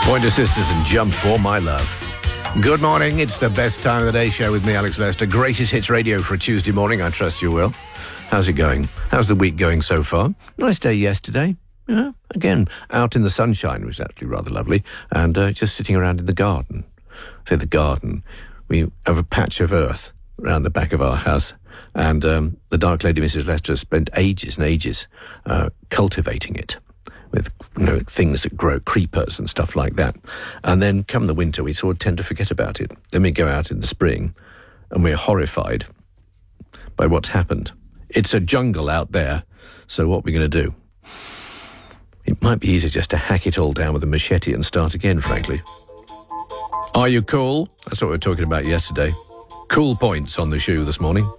Pointer Sisters and Jump for My Love. Good morning. It's the best time of the day show with me, Alex Lester. Greatest hits radio for a Tuesday morning. I trust you will. How's it going? How's the week going so far? Nice day yesterday. Yeah, again, out in the sunshine, which was actually rather lovely, and just sitting around in the garden. I say the garden. We have a patch of earth around the back of our house, and the Dark Lady, Mrs. Lester, has spent ages and ages cultivating it with things that grow, creepers and stuff like that. And then come the winter, we sort of tend to forget about it. Then we go out in the spring, and we're horrified by what's happened. It's a jungle out there, so what are we going to do? It might be easier just to hack it all down with a machete and start again, frankly. Are you cool? That's what we were talking about yesterday. Cool points on the shoe this morning.